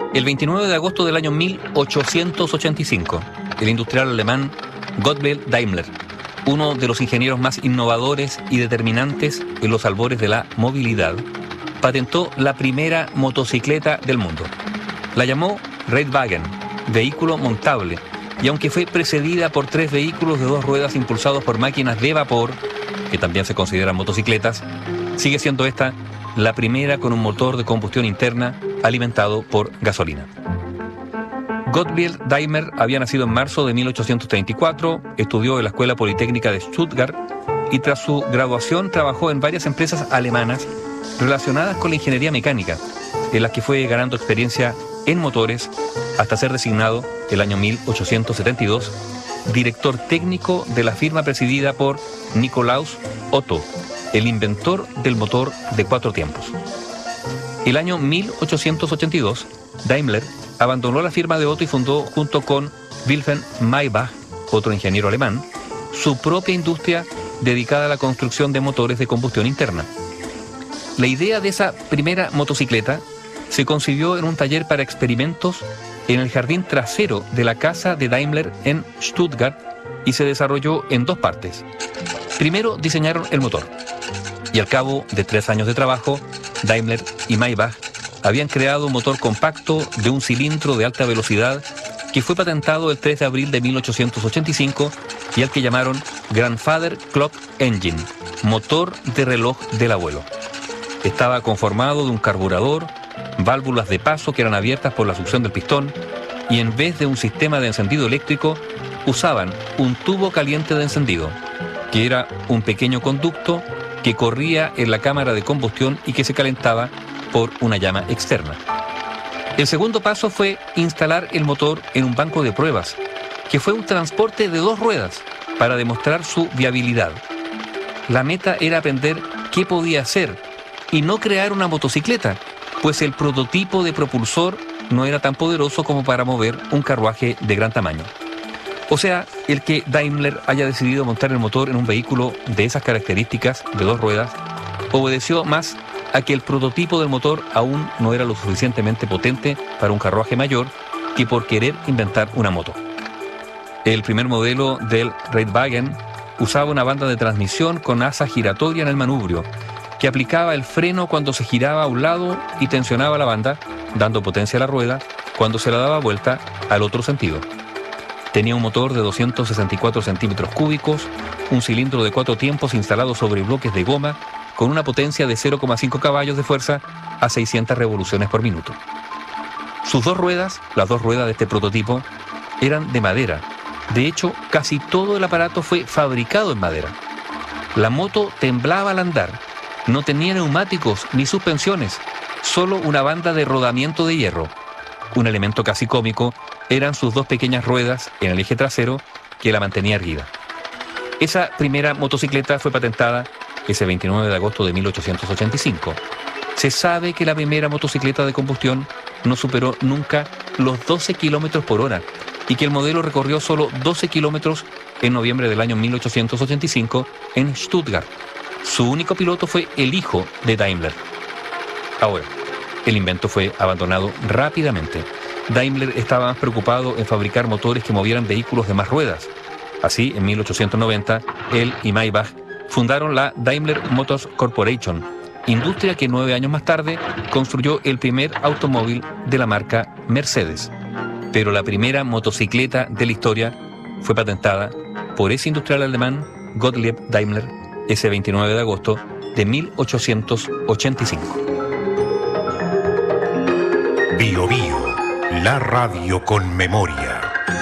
El 29 de agosto del año 1885, el industrial alemán Gottlieb Daimler, uno de los ingenieros más innovadores y determinantes en los albores de la movilidad, patentó la primera motocicleta del mundo. La llamó Reitwagen, vehículo montable, y aunque fue precedida por 3 vehículos de 2 ruedas impulsados por máquinas de vapor, que también se consideran motocicletas, sigue siendo esta la primera con un motor de combustión interna alimentado por gasolina. Gottlieb Daimler había nacido en marzo de 1834, estudió en la Escuela Politécnica de Stuttgart y tras su graduación trabajó en varias empresas alemanas relacionadas con la ingeniería mecánica, en las que fue ganando experiencia en motores hasta ser designado el año 1872 director técnico de la firma presidida por Nikolaus Otto, el inventor del motor de 4 tiempos. El año 1882, Daimler abandonó la firma de Otto y fundó, junto con Wilhelm Maybach, otro ingeniero alemán, su propia industria dedicada a la construcción de motores de combustión interna. La idea de esa primera motocicleta se concibió en un taller para experimentos en el jardín trasero de la casa de Daimler en Stuttgart y se desarrolló en 2 partes. Primero diseñaron el motor y al cabo de 3 años de trabajo, Daimler y Maybach habían creado un motor compacto de un cilindro de alta velocidad que fue patentado el 3 de abril de 1885 y al que llamaron Grandfather Clock Engine, motor de reloj del abuelo. Estaba conformado de un carburador, válvulas de paso que eran abiertas por la succión del pistón y en vez de un sistema de encendido eléctrico usaban un tubo caliente de encendido, que era un pequeño conducto que corría en la cámara de combustión y que se calentaba por una llama externa. El segundo paso fue instalar el motor en un banco de pruebas, que fue un transporte de 2 ruedas para demostrar su viabilidad. La meta era aprender qué podía hacer y no crear una motocicleta, pues el prototipo de propulsor no era tan poderoso como para mover un carruaje de gran tamaño. O sea, el que Daimler haya decidido montar el motor en un vehículo de esas características, de 2 ruedas, obedeció más a que el prototipo del motor aún no era lo suficientemente potente para un carruaje mayor que por querer inventar una moto. El primer modelo del Reitwagen usaba una banda de transmisión con asa giratoria en el manubrio, que aplicaba el freno cuando se giraba a un lado y tensionaba la banda, dando potencia a la rueda cuando se la daba vuelta al otro sentido. Tenía un motor de 264 centímetros cúbicos, un cilindro de 4 tiempos instalado sobre bloques de goma, con una potencia de 0,5 caballos de fuerza a 600 revoluciones por minuto. Sus 2 ruedas, las 2 ruedas de este prototipo, eran de madera. De hecho, casi todo el aparato fue fabricado en madera. La moto temblaba al andar. No tenía neumáticos ni suspensiones, solo una banda de rodamiento de hierro. Un elemento casi cómico eran sus 2 pequeñas ruedas en el eje trasero que la mantenía erguida. Esa primera motocicleta fue patentada ese 29 de agosto de 1885. Se sabe que la primera motocicleta de combustión no superó nunca los 12 kilómetros por hora y que el modelo recorrió solo 12 kilómetros en noviembre del año 1885 en Stuttgart. Su único piloto fue el hijo de Daimler. Ahora, el invento fue abandonado rápidamente. Daimler estaba más preocupado en fabricar motores que movieran vehículos de más ruedas. Así, en 1890, él y Maybach fundaron la Daimler Motors Corporation, industria que 9 años más tarde construyó el primer automóvil de la marca Mercedes. Pero la primera motocicleta de la historia fue patentada por ese industrial alemán Gottlieb Daimler ese 29 de agosto de 1885. Bio Bio, la radio con memoria.